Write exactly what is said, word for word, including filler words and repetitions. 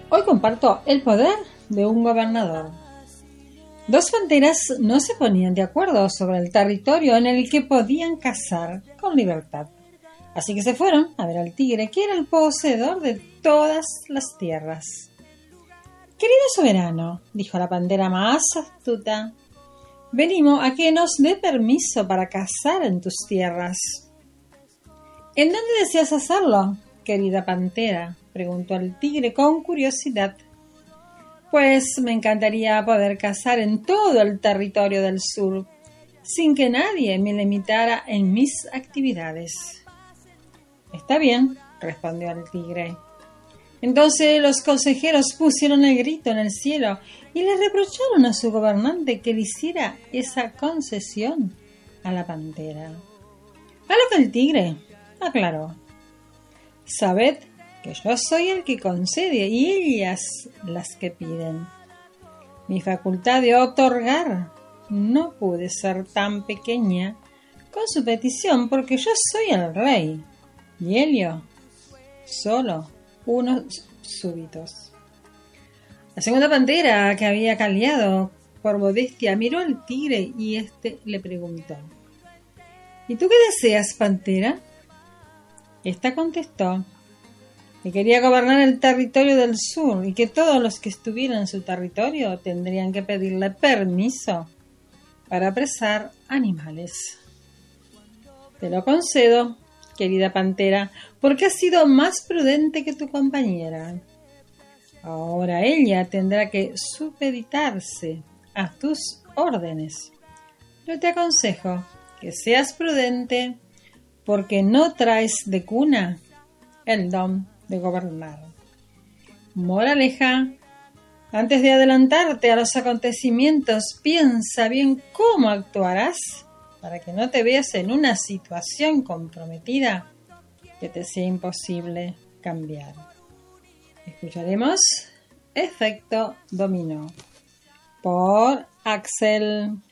Hoy comparto el poder de un gobernador. Dos panteras no se ponían de acuerdo sobre el territorio en el que podían cazar con libertad. Así que se fueron a ver al tigre, que era el poseedor de todas las tierras. «Querido soberano», dijo la pantera más astuta, «venimos a que nos dé permiso para cazar en tus tierras». «¿En dónde deseas hacerlo, querida pantera?», preguntó el tigre con curiosidad. «Pues me encantaría poder cazar en todo el territorio del sur, sin que nadie me limitara en mis actividades». «Está bien», respondió el tigre. Entonces los consejeros pusieron el grito en el cielo y le reprocharon a su gobernante que le hiciera esa concesión a la pantera. A lo que el tigre aclaró: «Sabed que yo soy el que concede y ellas las que piden. Mi facultad de otorgar no puede ser tan pequeña con su petición, porque yo soy el rey y Helio solo unos súbitos». La segunda pantera, que había callado por modestia, miró al tigre y éste le preguntó: «¿Y tú qué deseas, pantera?». Esta contestó que quería gobernar el territorio del sur y que todos los que estuvieran en su territorio tendrían que pedirle permiso para apresar animales. «Te lo concedo, querida pantera, porque has sido más prudente que tu compañera. Ahora ella tendrá que supeditarse a tus órdenes. Yo te aconsejo que seas prudente, porque no traes de cuna el don de gobernar». Moraleja: antes de adelantarte a los acontecimientos, piensa bien cómo actuarás para que no te veas en una situación comprometida que te sea imposible cambiar. Escucharemos Efecto Dominó por Axel.